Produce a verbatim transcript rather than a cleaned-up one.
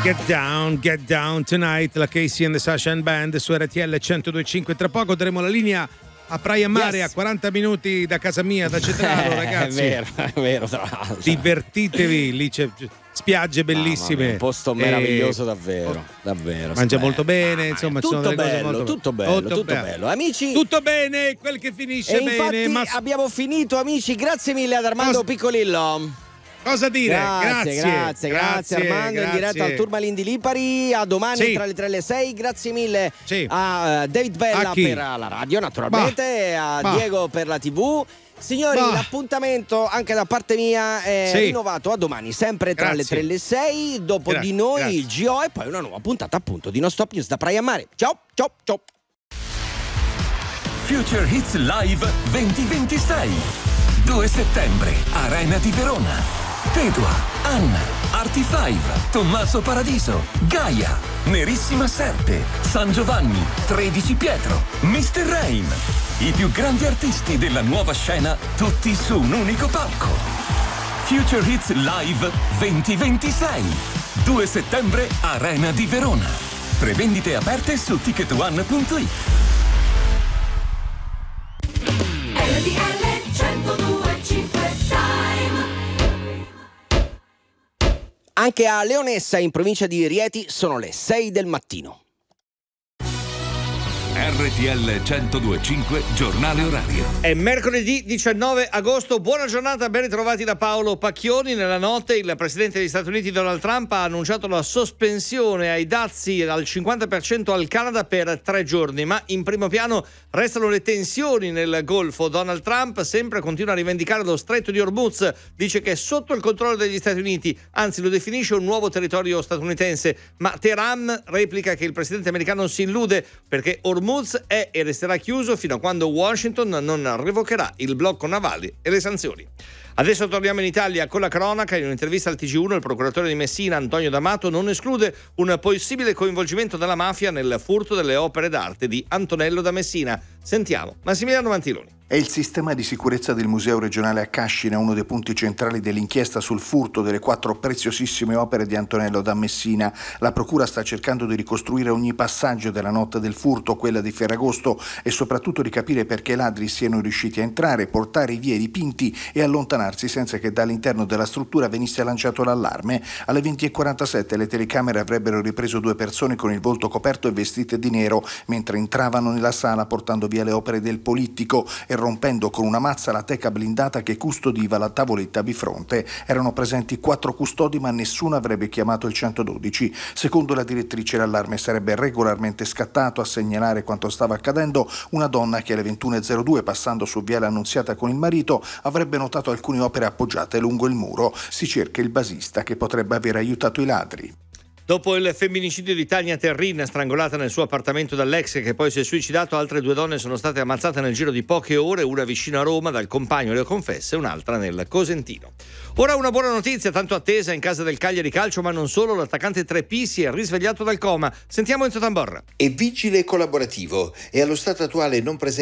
Get down, get down tonight, la Casey and the Sunshine Band su R T L centodue e cinque. Tra poco daremo la linea a Praia Mare, yes, a quaranta minuti da casa mia, da Cetraro, ragazzi. È vero, è vero, tra l'altro. Divertitevi, lì c'è spiagge bellissime. Ah, un posto meraviglioso, e... davvero, davvero. Mangia molto bene, insomma, tutto ci sono delle bello, cose molto... tutto bello, tutto, tutto bello. bello. Amici, tutto bene, quel che finisce e bene. Infatti ma... abbiamo finito, amici. Grazie mille ad Armando Cosa... Piccolillo. Cosa dire? Grazie, Grazie, grazie, grazie Armando, grazie. In diretta al Turmalin di Lipari. A domani, sì, tra le tre e le sei. Grazie mille, sì, a David Bella per la radio, naturalmente, bah, a bah. Diego per la tivù. Signori, bah. l'appuntamento anche da parte mia è sì. rinnovato a domani, sempre tra grazie. le tre e le sei. Dopo grazie, di noi grazie. il G O e poi una nuova puntata appunto di Non Stop News da Praia Mare. Ciao, ciao, ciao. Future Hits Live duemilaventisei, due settembre, Arena di Verona. Tedua, Anna, Arti Five, Tommaso Paradiso, Gaia, Nerissima Serpe, San Giovanni, tredici Pietro, mister Rain. I più grandi artisti della nuova scena, tutti su un unico palco. Future Hits Live duemilaventisei, due settembre, Arena di Verona. Prevendite aperte su ticket one punto it. R T L centodue e cinque Time. Anche a Leonessa, in provincia di Rieti, sono le sei del mattino. R T L centodue e cinque, giornale orario. È mercoledì diciannove agosto, buona giornata, ben ritrovati da Paolo Pacchioni. Nella notte il presidente degli Stati Uniti Donald Trump ha annunciato la sospensione ai dazi al cinquanta per cento al Canada per tre giorni, ma in primo piano restano le tensioni nel Golfo. Donald Trump sempre continua a rivendicare lo stretto di Hormuz, dice che è sotto il controllo degli Stati Uniti, anzi lo definisce un nuovo territorio statunitense, ma Teheran replica che il presidente americano si illude perché Hormuz è e resterà chiuso fino a quando Washington non revocherà il blocco navale e le sanzioni. Adesso torniamo in Italia con la cronaca. In un'intervista al T G uno il procuratore di Messina Antonio D'Amato non esclude un possibile coinvolgimento della mafia nel furto delle opere d'arte di Antonello da Messina. Sentiamo Massimiliano Mantiloni. È il sistema di sicurezza del Museo regionale a Cascina, uno dei punti centrali dell'inchiesta sul furto delle quattro preziosissime opere di Antonello da Messina. La procura sta cercando di ricostruire ogni passaggio della notte del furto, quella di Ferragosto, e soprattutto di capire perché i ladri siano riusciti a entrare, portare via i dipinti e allontanarsi senza che dall'interno della struttura venisse lanciato l'allarme. Alle venti e quarantasette le telecamere avrebbero ripreso due persone con il volto coperto e vestite di nero mentre entravano nella sala portando via le opere del politico e rompendo con una mazza la teca blindata che custodiva la tavoletta bifronte. Erano presenti quattro custodi, ma nessuno avrebbe chiamato il centododici. Secondo la direttrice, l'allarme sarebbe regolarmente scattato a segnalare quanto stava accadendo. Una donna che alle ventuno e zero due, passando su Viale Annunziata con il marito, avrebbe notato alcune opere appoggiate lungo il muro. Si cerca il basista che potrebbe aver aiutato i ladri. Dopo il femminicidio di Tania Terrin, strangolata nel suo appartamento dall'ex che poi si è suicidato, altre due donne sono state ammazzate nel giro di poche ore, una vicino a Roma dal compagno le confesse e un'altra nel Cosentino. Ora una buona notizia tanto attesa in casa del Cagliari Calcio, ma non solo, l'attaccante tre P si è risvegliato dal coma. Sentiamo Enzo Tamborra. È vigile collaborativo e allo stato attuale non presente